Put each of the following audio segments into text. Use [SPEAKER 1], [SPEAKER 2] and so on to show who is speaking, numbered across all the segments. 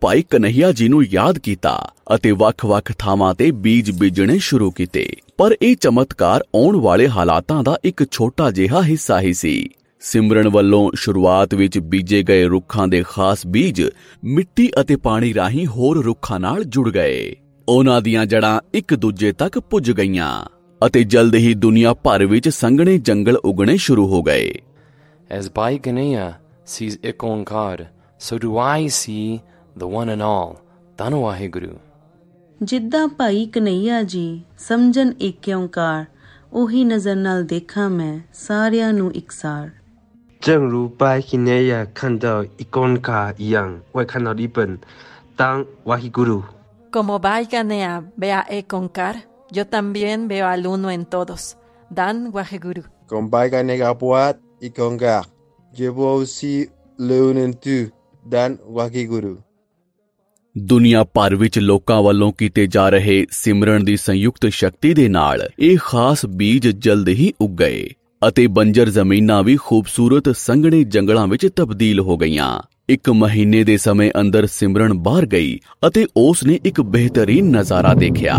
[SPEAKER 1] ਭਾਈ ਕਨ੍ਹਈਆ ਜੀ ਨੂੰ ਯਾਦ ਕੀਤਾ ਅਤੇ ਵੱਖ-ਵੱਖ ਥਾਵਾਂ ਤੇ ਬੀਜ ਬੀਜਣੇ ਸ਼ੁਰੂ ਕੀਤੇ। ਪਰ ਇਹ ਚਮਤਕਾਰ ਆਉਣ ਵਾਲੇ ਹਾਲਾਤਾਂ ਦਾ ਇੱਕ ਛੋਟਾ ਜਿਹਾ ਹਿੱਸਾ ਹੀ ਸੀ। ਸਿਮਰਨ ਵੱਲੋਂ ਸ਼ੁਰੂਆਤ ਵਿੱਚ ਬੀਜੇ ਗਏ ਰੁੱਖਾਂ ਦੇ ਖਾਸ ਬੀਜ ਮਿੱਟੀ ਅਤੇ ਪਾਣੀ ਰਾਹੀਂ ਹੋਰ ਰੁੱਖਾਂ ਨਾਲ ਜੁੜ ਗਏ। ਉਹਨਾਂ ਦੀਆਂ ਜੜ੍ਹਾਂ ਇੱਕ ਦੂਜੇ ਤੱਕ ਪੁੱਜ ਗਈਆਂ ਅਤੇ ਜਲਦ ਹੀ ਦੁਨੀਆ ਭਰ ਵਿੱਚ ਸੰਘਣੇ ਜੰਗਲ ਉਗਣੇ ਸ਼ੁਰੂ ਹੋ ਗਏ।
[SPEAKER 2] As Bhai Kanhaiya sees Ek Onkar, so do I see the one and all, Dhan Waheguru।
[SPEAKER 3] ਜਿੱਦਾਂ ਭਾਈ ਕਨ੍ਹਈਆ ਜੀ ਸਮਝਣ ਏਕ ਓਂਕਾਰ, ਉਹੀ ਨਜ਼ਰ ਨਾਲ ਦੇਖਾਂ ਮੈਂ ਸਾਰਿਆਂ ਨੂੰ ਇਕਸਾਰ।
[SPEAKER 4] 正如拜金内亚看到一公卡一样，我也看到一本当瓦希古鲁。
[SPEAKER 5] Como Bhai Kanhaiya ve a Ek Onkar, yo también veo al uno en todos, Dan Waheguru।
[SPEAKER 6] Como Bhai Kanhaiya buat Ek Onkar, yo vou aussi le uno en tu, Dan Waheguru।
[SPEAKER 1] ਦੁਨੀਆ ਭਰ ਵਿੱਚ ਲੋਕਾਂ ਵੱਲੋਂ ਕੀਤੇ ਜਾ ਰਹੇ ਸਿਮਰਨ ਦੀ ਸੰਯੁਕਤ ਸ਼ਕਤੀ ਦੇ ਨਾਲ ਇਹ ਖਾਸ ਬੀਜ ਜਲਦ ਹੀ ਉੱਗ ਗਏ ਅਤੇ ਬੰਜਰ ਜ਼ਮੀਨਾਂ ਵੀ ਖੂਬਸੂਰਤ ਸੰਘਣੇ ਜੰਗਲਾਂ ਵਿੱਚ ਤਬਦੀਲ ਹੋ ਗਈਆਂ। 1 ਮਹੀਨੇ ਦੇ ਸਮੇਂ ਅੰਦਰ ਸਿਮਰਨ ਬਾਹਰ ਗਈ ਅਤੇ ਉਸ ਨੇ ਇੱਕ ਬਿਹਤਰੀਨ ਨਜ਼ਾਰਾ ਦੇਖਿਆ।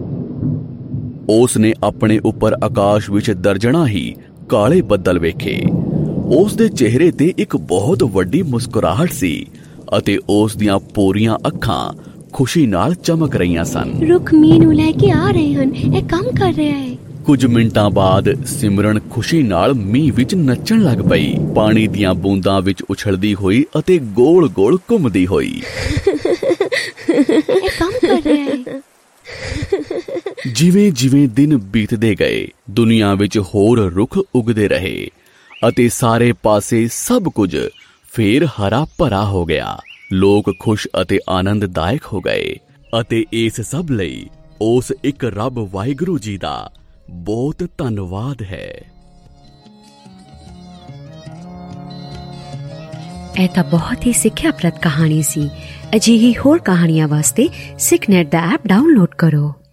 [SPEAKER 1] ਉਸ ਨੇ ਆਪਣੇ ਉੱਪਰ ਆਕਾਸ਼ ਵਿੱਚ ਦਰਜਣਾ ਹੀ ਕਾਲੇ ਬੱਦਲ ਵੇਖੇ। ਉਸ ਦੇ ਚਿਹਰੇ ਤੇ ਇੱਕ ਬਹੁਤ ਵੱਡੀ ਮੁਸਕਰਾਹਟ ਸੀ ਅਤੇ ਉਸ ਦੀਆਂ ਪੂਰੀਆਂ ਅੱਖਾਂ ਖੁਸ਼ੀ ਨਾਲ ਚਮਕ ਰਹੀਆਂ ਸਨ।
[SPEAKER 7] ਰੁੱਖ ਮੀਂਹ ਨੂੰ ਲੈ ਕੇ ਆ ਰਹੇ ਹਨ, ਇਹ ਕੰਮ ਕਰ ਰਿਹਾ ਹੈ।
[SPEAKER 1] ਕੁਝ ਮਿੰਟਾਂ ਬਾਅਦ ਸਿਮਰਨ ਖੁਸ਼ੀ ਨਾਲ ਮੀਂਹ ਵਿੱਚ ਨੱਚਣ ਲੱਗ ਪਈ, ਪਾਣੀ ਦੀਆਂ ਬੂੰਦਾਂ ਵਿੱਚ ਉਛਲਦੀ ਹੋਈ ਅਤੇ ਗੋਲ-ਗੋਲ ਘੁੰਮਦੀ ਹੋਈ।
[SPEAKER 7] ਇਹ ਕੰਮ ਕਰ ਰਿਹਾ ਹੈ।
[SPEAKER 1] ਜਿਵੇਂ-ਜਿਵੇਂ ਦਿਨ ਬੀਤਦੇ ਗਏ, ਦੁਨੀਆ ਵਿੱਚ ਹੋਰ ਰੁੱਖ ਉਗਦੇ ਰਹੇ ਅਤੇ ਸਾਰੇ ਪਾਸੇ ਸਭ ਕੁਝ ਫੇਰ ਹਰਾ ਭਰਾ ਹੋ ਗਿਆ। ਲੋਕ ਖੁਸ਼ ਅਤੇ ਆਨੰਦਦਾਇਕ ਹੋ ਗਏ ਅਤੇ ਇਸ ਸਭ ਲਈ ਉਸ ਇੱਕ ਰੱਬ ਵਾਹਿਗੁਰੂ ਜੀ ਦਾ ਬਹੁਤ ਧੰਨਵਾਦ ਹੈ।
[SPEAKER 8] ਇਹ ਤਾਂ ਬਹੁਤ ਹੀ ਸਿੱਖਿਆਪ੍ਰਦ ਕਹਾਣੀ ਸੀ। ਅਜਿਹੀ ਹੋਰ ਕਹਾਣੀਆਂ ਵਾਸਤੇ ਸਿੱਖਨੈਟ ਦਾ ਐਪ ਡਾਊਨਲੋਡ ਕਰੋ।